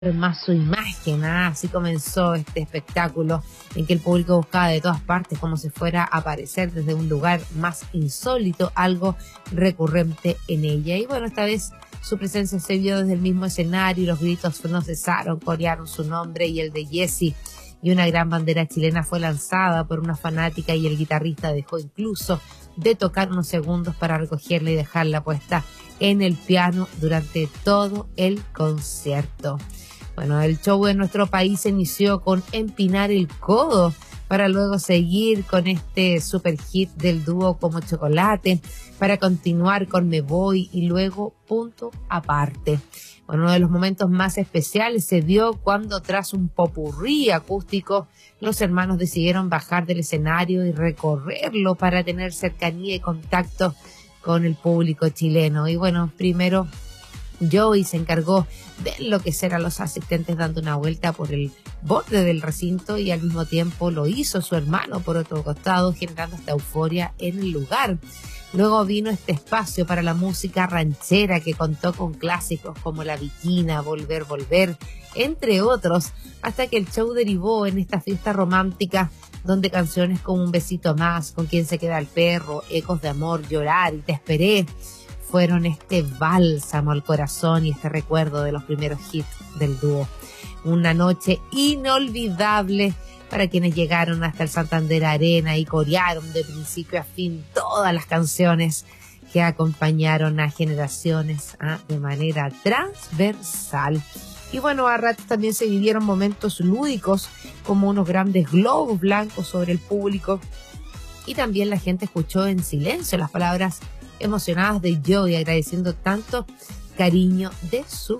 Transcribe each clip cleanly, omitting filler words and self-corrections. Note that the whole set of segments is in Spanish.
más su imagen, ¿ah? Así comenzó este espectáculo en que el público buscaba de todas partes cómo se fuera a aparecer desde un lugar más insólito, algo recurrente en ella. Y bueno, esta vez su presencia se vio desde el mismo escenario, los gritos no cesaron, corearon su nombre y el de Jessie, y una gran bandera chilena fue lanzada por una fanática y el guitarrista dejó incluso de tocar unos segundos para recogerla y dejarla puesta en el piano durante todo el concierto. Bueno, el show en nuestro país inició con Empinar el Codo, para luego seguir con este super hit del dúo Como Chocolate, para continuar con Me Voy y luego Punto Aparte. Bueno, uno de los momentos más especiales se dio cuando tras un popurrí acústico, los hermanos decidieron bajar del escenario y recorrerlo para tener cercanía y contacto con el público chileno. Y bueno, primero Joey se encargó de enloquecer a los asistentes dando una vuelta por el borde del recinto y al mismo tiempo lo hizo su hermano por otro costado, generando esta euforia en el lugar. Luego vino este espacio para la música ranchera que contó con clásicos como La Bikina, Volver, Volver, entre otros, hasta que el show derivó en esta fiesta romántica donde canciones como Un Besito Más, Con Quién se queda el perro, Ecos de Amor, Llorar y Te Esperé fueron este bálsamo al corazón y este recuerdo de los primeros hits del dúo. Una noche inolvidable para quienes llegaron hasta el Santander Arena y corearon de principio a fin todas las canciones que acompañaron a generaciones de manera transversal. Y bueno, a ratos también se vivieron momentos lúdicos como unos grandes globos blancos sobre el público, y también la gente escuchó en silencio las palabras emocionadas de Joey, agradeciendo tanto cariño de su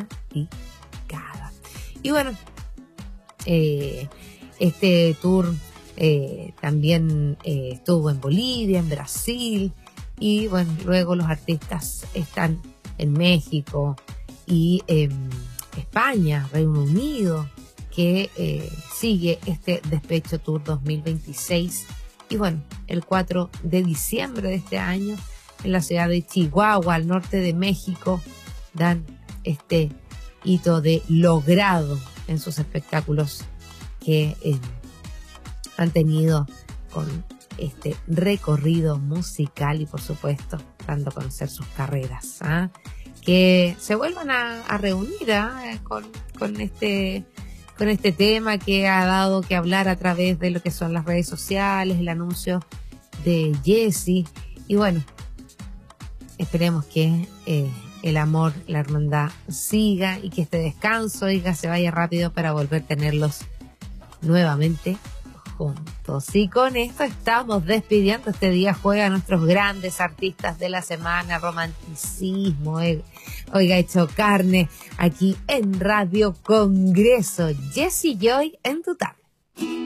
fanaticada. Y bueno, este tour también estuvo en Bolivia, en Brasil, y bueno, luego los artistas están en México y España, Reino Unido, que sigue este Despecho Tour 2026. Y bueno, el 4 de diciembre de este año, en la ciudad de Chihuahua, al norte de México, dan este hito de logrado en sus espectáculos que han tenido con este recorrido musical y por supuesto dando a conocer sus carreras, que se vuelvan a reunir con este tema que ha dado que hablar a través de lo que son las redes sociales, el anuncio de Jessie. Y bueno, esperemos que el amor, la hermandad siga y que este descanso, se vaya rápido para volver a tenerlos nuevamente juntos. Y con esto estamos despidiendo este día juega a nuestros grandes artistas de la semana. Romanticismo, oiga, hecho carne, aquí en Radio Congreso. Jessie Joy en tu tarde.